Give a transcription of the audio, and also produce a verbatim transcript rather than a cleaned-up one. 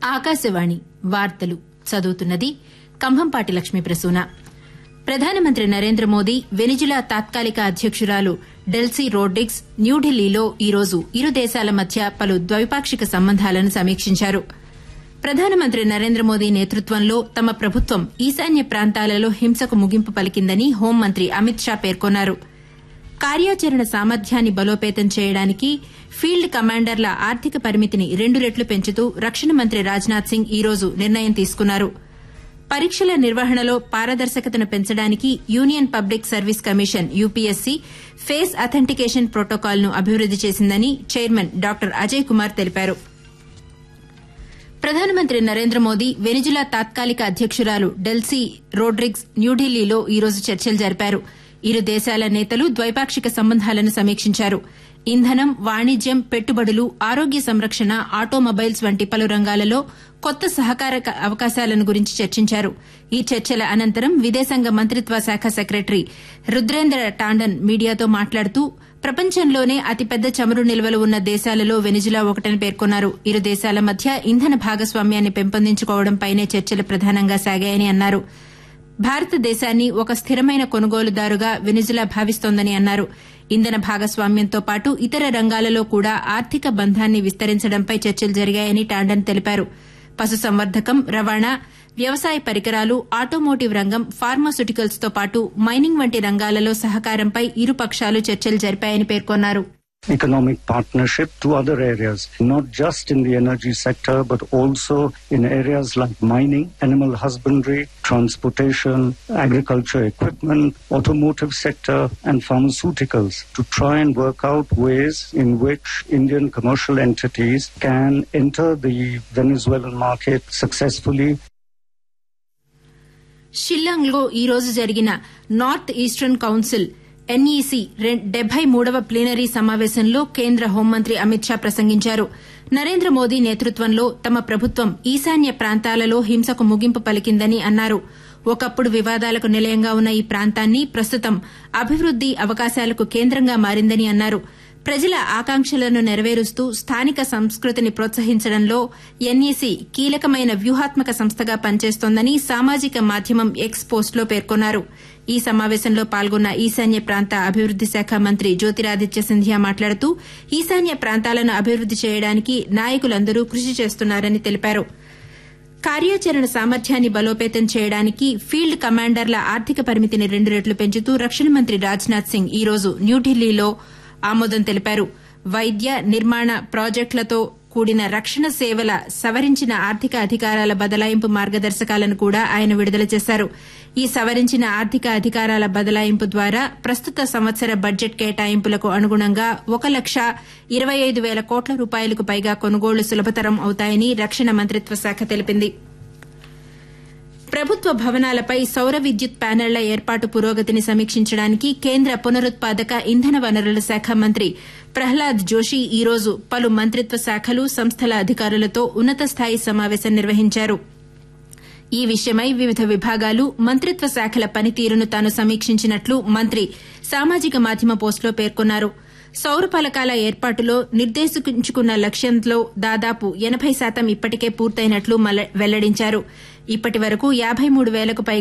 ఆకాశవాణి వార్తలు చదువుతున్నది కంభంపాటి లక్ష్మీ ప్రసూన. ప్రధానమంత్రి నరేంద్ర మోదీ వెనిజులా తాత్కాలిక అధ్యకురాలు డెల్సీ రోడ్రిగ్స్ న్యూఢిల్లీలో ఈరోజు ఇరు దేశాల మధ్య పలు ద్వైపాక్షిక సంబంధాలను సమీక్షించారు. ప్రధానమంత్రి నరేంద్ర మోదీ నేతృత్వంలో తమ ప్రభుత్వం ఈశాన్య ప్రాంతాలలో హింసకు ముగింపు పలికిందని హోంమంత్రి అమిత్ షా పేర్కొన్నారు. కార్యాచరణ సామర్థ్యాన్ని బలోపేతం చేయడానికి ఫీల్డ్ కమాండర్ల ఆర్థిక పరిమితిని రెండు రెట్లు పెంచుతూ రక్షణ మంత్రి రాజ్నాథ్ సింగ్ ఈరోజు నిర్ణయం తీసుకున్నారు. పరీక్షల నిర్వహణలో పారదర్శకతను పెంచడానికి union public service commission UPSC face authentication ప్రోటోకాల్ను అభివృద్ది చేసిందని చైర్మన్ డాక్టర్ అజయ్ కుమార్ తెలిపారు. ప్రధానమంత్రి నరేంద్ర మోదీ వెనిజులా తాత్కాలిక అధ్యకురాలు డెల్సీ రోడ్రిగ్స్ న్యూఢిల్లీలో ఈరోజు చర్చలు జరిపారు. ఇరు దేశాల నేతలు ద్వైపాక్షిక సంబంధాలను సమీక్షించారు. ఇంధనం, వాణిజ్యం, పెట్టుబడులు, ఆరోగ్య సంరక్షణ, ఆటోమొబైల్స్ వంటి పలు రంగాలలో కొత్త సహకార అవకాశాలను గురించి చర్చించారు. ఈ చర్చల అనంతరం విదేశాంగ మంత్రిత్వ శాఖ సెక్రటరీ రుద్రేంద్ర టాండన్ మీడియాతో మాట్లాడుతూ ప్రపంచంలోనే అతిపెద్ద చమురు నిల్వలు ఉన్న దేశాలలో వెనిజులా ఒకటని పేర్కొన్నారు. ఇరు దేశాల మధ్య ఇంధన భాగస్వామ్యాన్ని పెంపొందించుకోవడంపైనే చర్చలు ప్రధానంగా సాగాయని అన్నారు. భారతదేశాన్ని ఒక స్థిరమైన కొనుగోలుదారుగా వెనిజులా భావిస్తోందని అన్నారు. ఇంధన భాగస్వామ్యంతో పాటు ఇతర రంగాలలో కూడా ఆర్థిక బంధాన్ని విస్తరించడంపై చర్చలు జరిగాయని టాండన్ తెలిపారు. పశుసంవర్ధకం, రవాణా, వ్యవసాయ పరికరాలు, ఆటోమోటివ్ రంగం, ఫార్మాస్యూటికల్స్ తో పాటు మైనింగ్ వంటి రంగాలలో సహకారంపై ఇరు పక్షాలు చర్చలు జరిపాయని పేర్కొన్నారు. Economic partnership to other areas, not just in the energy sector, but also in areas like mining, animal husbandry, transportation, agriculture equipment, automotive sector, and pharmaceuticals to try and work out ways in which Indian commercial entities can enter the Venezuelan market successfully. షిల్లాంగ్లో ఈరోజు జరిగిన north eastern council NEC డెబ్బై మూడవ plenary సమావేశంలో కేంద్ర హోంమంత్రి అమిత్ షా ప్రసంగించారు. నరేంద్ర మోదీ నేతృత్వంలో తమ ప్రభుత్వం ఈశాన్య ప్రాంతాలలో హింసకు ముగింపు పలికిందని అన్నారు. ఒకప్పుడు వివాదాలకు నిలయంగా ఉన్న ఈ ప్రాంతాన్ని ప్రస్తుతం అభివృద్ది అవకాశాలకు కేంద్రంగా మారిందని అన్నారు. ప్రజల ఆకాంక్షలను నెరవేరుస్తూ స్థానిక సంస్కృతిని ప్రోత్సహించడంలో ఎన్ఈసీ కీలకమైన వ్యూహాత్మక సంస్థగా పనిచేస్తోందని సామాజిక మాధ్యమం ఎక్స్ పోస్టులో పేర్కొన్నారు. ఈ సమావేశంలో పాల్గొన్న ఈశాన్య ప్రాంత అభివృద్ది శాఖ మంత్రి జ్యోతిరాదిత్య సింధియా మాట్లాడుతూ ఈశాన్య ప్రాంతాలను అభివృద్ది చేయడానికి నాయకులందరూ కృషి చేస్తున్నారని తెలిపారు. కార్యాచరణ సామర్థ్యాన్ని బలోపేతం చేయడానికి ఫీల్డ్ కమాండర్ల ఆర్థిక పరిమితిని రెండు రెట్లు పెంచుతూ రక్షణ మంత్రి రాజ్నాథ్ సింగ్ ఈరోజు న్యూఢిల్లీలో ఆమోదం తెలిపారు. వైద్య, నిర్మాణ ప్రాజెక్టులతో కూడిన రక్షణ సేవల సవరించిన ఆర్థిక అధికారాల బదలాయింపు మార్గదర్శకాలను కూడా ఆయన విడుదల చేశారు. ఈ సవరించిన ఆర్థిక అధికారాల బదలాయింపు ద్వారా ప్రస్తుత సంవత్సర బడ్జెట్ కేటాయింపులకు అనుగుణంగా ఒక లక్ష ఇరవై ఐదు వేల కోట్ల రూపాయలకు పైగా కొనుగోళ్లు సులభతరం అవుతాయని రక్షణ మంత్రిత్వ శాఖ తెలిపింది. ప్రభుత్వ భవనాలపై సౌర విద్యుత్ ప్యానెళ్ల ఏర్పాటు పురోగతిని సమీక్షించడానికి కేంద్ర పునరుత్పాదక ఇంధన వనరుల శాఖ మంత్రి ప్రహ్లాద్ జోషి ఈరోజు పలు మంత్రిత్వ శాఖలు, సంస్థల అధికారులతో ఉన్నత స్థాయి సమావేశం నిర్వహించారు. ఈ విషయమై వివిధ విభాగాలు, మంత్రిత్వ శాఖల పనితీరును తాను సమీక్షించినట్లు మంత్రి సామాజిక మాధ్యమ పోస్టులో పేర్కొన్నారు. సౌర ఫలకాల ఏర్పాటులో నిర్దేశించుకున్న లక్ష్యంలో దాదాపు ఎనబై శాతం ఇప్పటికే పూర్తయినట్లు వెల్లడించారు. ఇప్పటి వరకు యాబై మూడు వేలకు పైగా